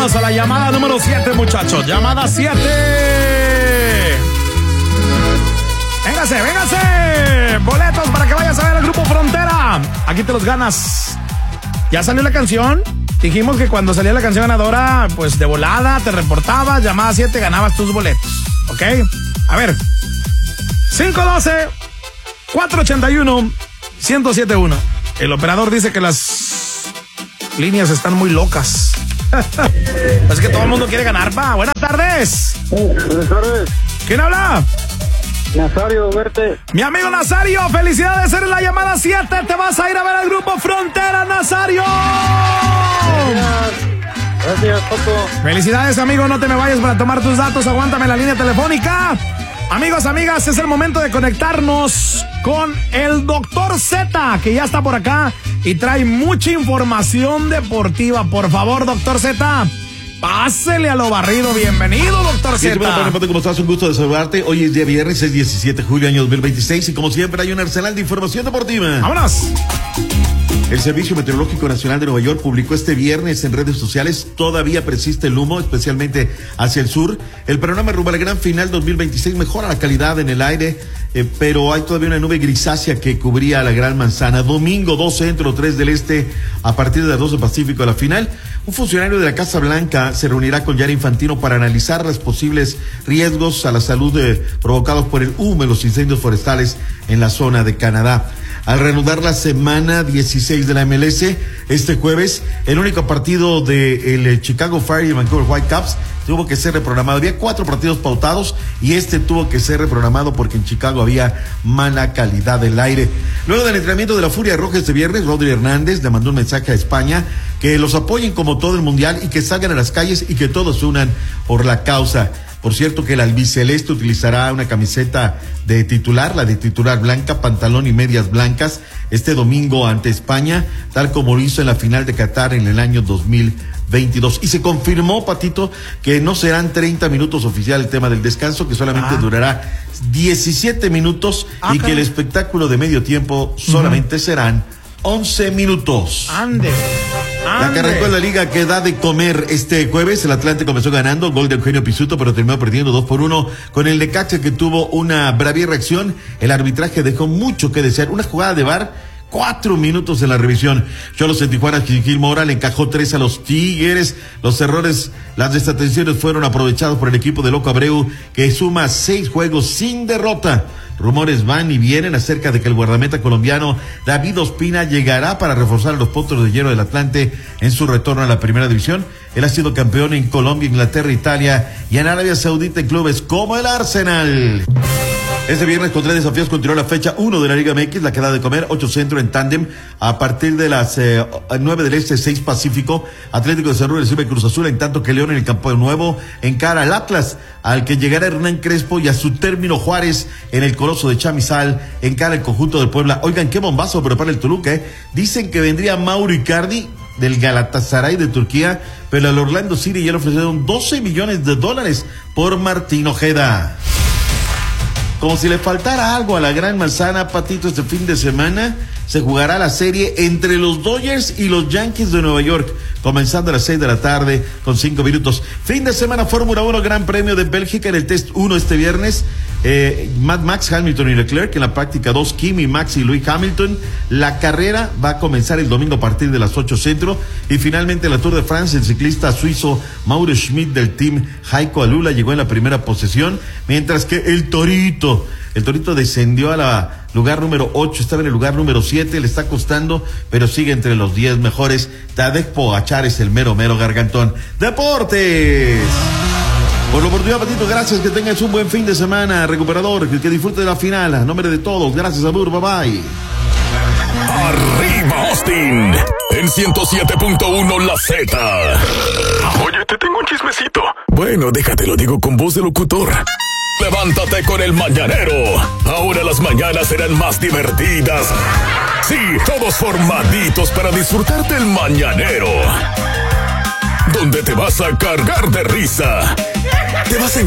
Vámonos a la llamada número 7, muchachos. Llamada 7. Véngase. Boletos para que vayas a ver el Grupo Frontera. Aquí te los ganas. Ya salió la canción. Dijimos que cuando salía la canción ganadora, pues de volada te reportabas. Llamada 7, ganabas tus boletos. ¿Ok? A ver. 512-481-1071. El operador dice que las líneas están muy locas. Es que todo el mundo quiere ganar, pa. Buenas tardes. Buenas tardes. ¿Quién habla? Nazario, verte. Mi amigo Nazario, felicidades, eres la llamada 7. Te vas a ir a ver al Grupo Frontera, Nazario. Gracias, Paco. Felicidades, amigo, no te me vayas para tomar tus datos. Aguántame la línea telefónica. Amigos, amigas, es el momento de conectarnos con el Dr. Z, que ya está por acá y trae mucha información deportiva. Por favor, Dr. Z, pásele a lo barrido. Bienvenido, Dr. Z. ¿Cómo estás? Un gusto de saludarte. Hoy es día viernes, es 17 de julio, año 2026, y como siempre hay un arsenal de información deportiva. ¡Vámonos! El Servicio Meteorológico Nacional de Nueva York publicó este viernes en redes sociales: todavía persiste el humo, especialmente hacia el sur. El panorama rumbo a la gran final 2026 mejora la calidad en el aire, pero hay todavía una nube grisácea que cubría la Gran Manzana. Domingo, 2 centro, 3 del este, a partir de las 12 Pacífico a la final. Un funcionario de la Casa Blanca se reunirá con Gianni Infantino para analizar los posibles riesgos a la salud provocados por el humo y los incendios forestales en la zona de Canadá. Al reanudar la semana 16 de la MLS, este jueves, el único partido del Chicago Fire y Vancouver Whitecaps tuvo que ser reprogramado. Había 4 partidos pautados y este tuvo que ser reprogramado porque en Chicago había mala calidad del aire. Luego del entrenamiento de la Furia Roja este viernes, Rodri Hernández le mandó un mensaje a España que los apoyen como todo el mundial y que salgan a las calles y que todos se unan por la causa. Por cierto que el albiceleste utilizará una camiseta de titular, la de titular blanca, pantalón y medias blancas, este domingo ante España, tal como lo hizo en la final de Qatar en el año 2022. Y se confirmó, Patito, que no serán 30 minutos oficial el tema del descanso, que solamente durará 17 minutos y que el espectáculo de medio tiempo solamente serán 11 minutos. Ande. La que arrancó en la liga que da de comer este jueves. El Atlante comenzó ganando, gol de Eugenio Pizzuto, pero terminó perdiendo 2-1 con el Necaxa, que tuvo una bravía reacción. El arbitraje dejó mucho que desear. Una jugada de VAR, 4 minutos en la revisión. Cholos en Tijuana, Gil Mora le encajó 3 a los Tigres. Los errores, las desatenciones fueron aprovechados por el equipo de Loco Abreu, que suma 6 juegos sin derrota. Rumores van y vienen acerca de que el guardameta colombiano David Ospina llegará para reforzar los potros de hierro del Atlante en su retorno a la primera división. Él ha sido campeón en Colombia, Inglaterra, Italia y en Arabia Saudita en clubes como el Arsenal. Este viernes con 3 desafíos continuó la fecha 1 de la Liga MX, la que da de comer, 8 centro en tándem, a partir de las 9 del este, 6 Pacífico. Atlético de San Luis recibe Cruz Azul, en tanto que León en el Campo Nuevo encara al Atlas, al que llegará Hernán Crespo, y a su término Juárez en el Coloso de Chamizal encara el conjunto del Puebla. Oigan, qué bombazo prepara el Toluca, Dicen que vendría Mauro Icardi del Galatasaray de Turquía, pero al Orlando City ya le ofrecieron $12 millones por Martín Ojeda. Como si le faltara algo a la Gran Manzana, Patito, este fin de semana se jugará la serie entre los Dodgers y los Yankees de Nueva York, comenzando a las 6 de la tarde con 5 minutos. Fin de semana, Fórmula 1, Gran Premio de Bélgica en el Test 1 este viernes. Max Hamilton y Leclerc en la práctica 2, Kimi, Max y Lewis Hamilton. La carrera va a comenzar el domingo a partir de las 8 centro. Y finalmente la Tour de France, el ciclista suizo Mauro Schmidt del team Heiko Alula llegó en la primera posición, mientras que el Torito descendió a la lugar número 8, estaba en el lugar número 7, le está costando, pero sigue entre los 10 mejores. Tadej Pogačar es el mero gargantón. ¡Deportes! Por la oportunidad, Patito, gracias, que tengas un buen fin de semana, recuperador, que disfrute de la final. A nombre de todos, gracias, Abur, bye bye. Arriba, Austin, en 107.1 La Z. Oye, te tengo un chismecito. Bueno, déjatelo, digo con voz de locutor. Levántate con el mañanero. Ahora las mañanas serán más divertidas. Sí, todos formaditos para disfrutarte el mañanero, donde te vas a cargar de risa. Te vas a